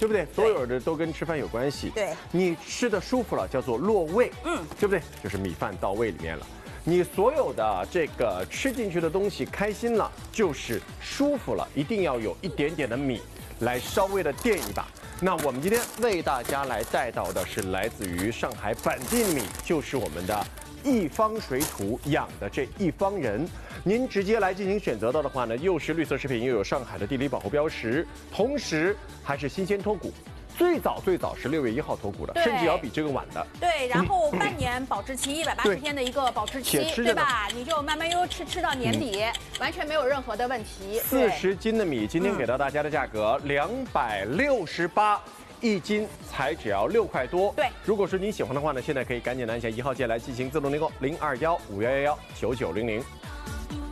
对不对？所有的都跟吃饭有关系。 对， 你吃的舒服了，叫做落胃，对不对？就是米饭到胃里面了。你所有的这个吃进去的东西开心了，就是舒服了，一定要有一点点的米来稍微的垫一把。那我们今天为大家来带到的是来自于上海本地米，就是我们的一方水土养的这一方人。您直接来进行选择到的话呢，又是绿色食品，又有上海的地理保护标识，同时还是新鲜脱骨。最早是6月1号脱骨的，甚至要比这个晚的。 对，然后半年保质期，180天的一个保质期，对吧？你就慢慢悠吃到年底，完全没有任何的问题。 40斤的米，今天给到大家的价格268。1斤才只要6块多。 对， 如果说您喜欢的话呢，现在可以赶紧按下1号键来进行自动订购，0215119900。